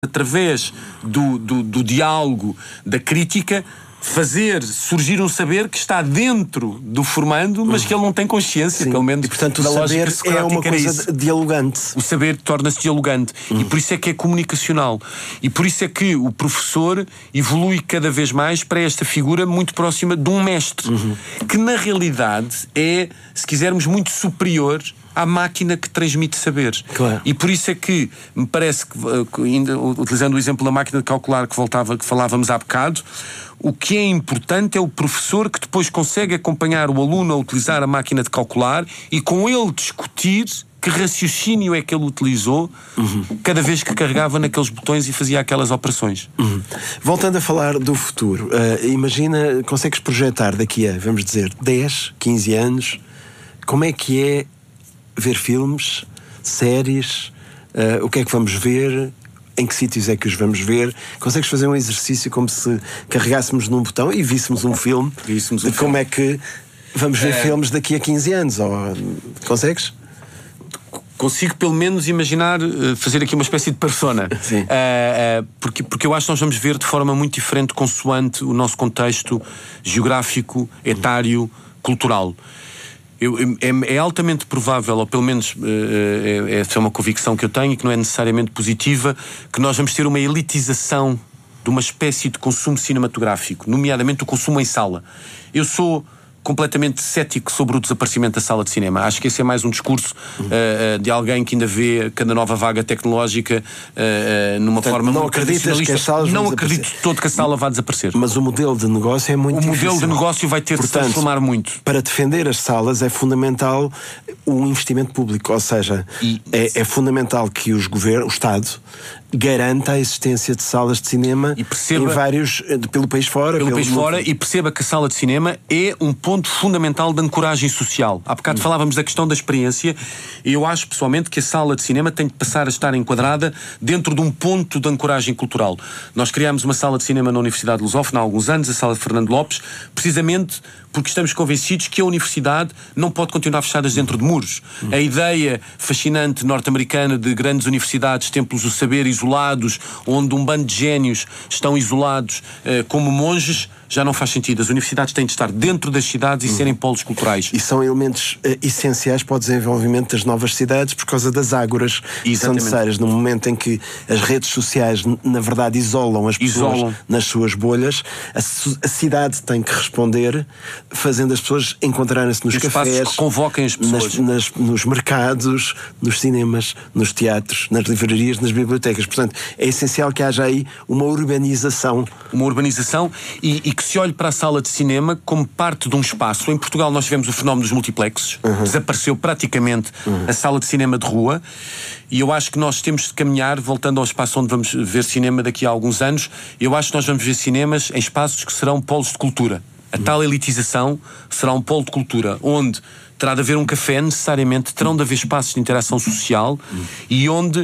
através do diálogo, da crítica, fazer surgir um saber que está dentro do formando, mas que ele não tem consciência, pelo menos. E, portanto, o saber é uma coisa dialogante. O saber torna-se dialogante. E por isso é que é comunicacional. E por isso é que o professor evolui cada vez mais para esta figura muito próxima de um mestre, que na realidade é, se quisermos, muito superior à máquina que transmite saber. Claro. E por isso é que me parece que, utilizando o exemplo da máquina de calcular que falávamos há bocado, o que é importante é o professor que depois consegue acompanhar o aluno a utilizar a máquina de calcular e com ele discutir que raciocínio é que ele utilizou cada vez que carregava naqueles botões e fazia aquelas operações. Voltando a falar do futuro, imagina, consegues projetar daqui a, vamos dizer, 10, 15 anos, como é que é ver filmes, séries, o que é que vamos ver, em que sítios é que os vamos ver? Consegues fazer um exercício como se carregássemos num botão e víssemos um filme de como é que vamos ver filmes daqui a 15 anos? Consegues? Consigo pelo menos imaginar fazer aqui uma espécie de persona. Sim. Porque eu acho que nós vamos ver de forma muito diferente consoante o nosso contexto geográfico, etário, cultural. É altamente provável, ou pelo menos essa é uma convicção que eu tenho e que não é necessariamente positiva, que nós vamos ter uma elitização de uma espécie de consumo cinematográfico, nomeadamente o consumo em sala. Eu sou completamente cético sobre o desaparecimento da sala de cinema. Acho que esse é mais um discurso de alguém que ainda vê cada nova vaga tecnológica numa forma não muito acreditas que as salas não vão acredito de todo que a sala vá desaparecer. Mas o modelo de negócio é muito difícil. O modelo de negócio vai ter de se transformar muito. Para defender as salas é fundamental o investimento público, ou seja, é fundamental que os governos, o Estado, garanta a existência de salas de cinema em vários, pelo país fora. E perceba que a sala de cinema é um ponto fundamental de ancoragem social. Há bocado falávamos da questão da experiência e eu acho pessoalmente que a sala de cinema tem de passar a estar enquadrada dentro de um ponto de ancoragem cultural. Nós criámos uma sala de cinema na Universidade Lusófona há alguns anos, a Sala de Fernando Lopes, precisamente porque estamos convencidos que a universidade não pode continuar fechada dentro de muros. A ideia fascinante norte-americana de grandes universidades, templos do saber isolados, onde um bando de génios estão isolados como monges, já não faz sentido. As universidades têm de estar dentro das cidades e serem polos culturais. E são elementos essenciais para o desenvolvimento das novas cidades por causa das ágoras que são necessárias. No momento em que as redes sociais, na verdade, isolam as pessoas nas suas bolhas, a cidade tem que responder fazendo as pessoas encontrarem-se nos cafés, que convoquem as pessoas, nos mercados, nos cinemas, nos teatros, nas livrarias, nas bibliotecas. Portanto, é essencial que haja aí uma urbanização. Uma urbanização e que se olhe para a sala de cinema como parte de um espaço. Em Portugal nós tivemos o fenómeno dos multiplexes, desapareceu praticamente a sala de cinema de rua, e eu acho que nós temos de caminhar, voltando ao espaço onde vamos ver cinema daqui a alguns anos, eu acho que nós vamos ver cinemas em espaços que serão polos de cultura. A tal elitização será um polo de cultura, onde terá de haver um café, necessariamente, terão de haver espaços de interação social e onde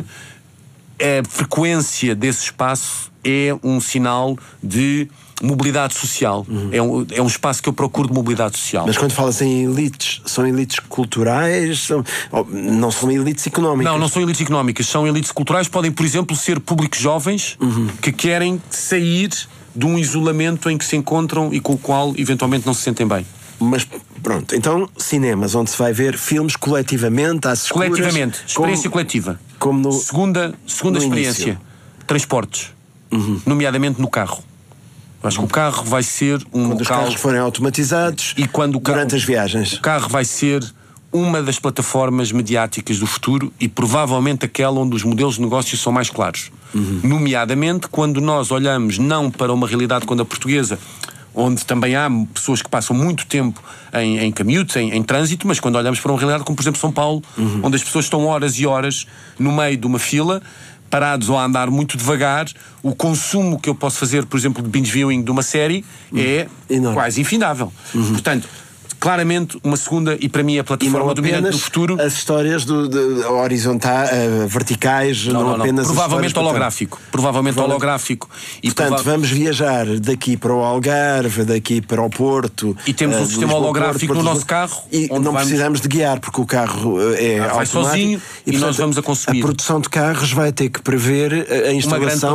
a frequência desse espaço é um sinal de mobilidade social. É um espaço que eu procuro de mobilidade social. Mas quando falas em elites, são elites culturais? Não são elites económicas? Não são elites económicas, são elites culturais. Podem, por exemplo, ser públicos jovens que querem sair de um isolamento em que se encontram e com o qual eventualmente não se sentem bem. Mas pronto, então cinemas onde se vai ver filmes coletivamente, às escuras. Coletivamente, experiência coletiva. Como no segunda no experiência, início. Transportes, nomeadamente no carro. Acho que o carro vai ser um quando local... os carros forem automatizados e quando durante as viagens. O carro vai ser uma das plataformas mediáticas do futuro e provavelmente aquela onde os modelos de negócios são mais claros. Nomeadamente quando nós olhamos não para uma realidade como a portuguesa, onde também há pessoas que passam muito tempo em commutes, em trânsito, mas quando olhamos para uma realidade como, por exemplo, São Paulo, onde as pessoas estão horas e horas no meio de uma fila, parados ou a andar muito devagar, o consumo que eu posso fazer, por exemplo, de binge viewing de uma série é enorme, quase infindável. Portanto, claramente uma segunda e para mim a plataforma dominante do futuro. As histórias horizontais, verticais, não apenas provavelmente holográfico. Provavelmente holográfico. E portanto, vamos viajar daqui para o Algarve, daqui para o Porto. E temos um sistema holográfico no nosso carro. E não precisamos de guiar, porque o carro é vai automático. Sozinho e portanto, nós vamos a consumir. A produção de carros vai ter que prever a instalação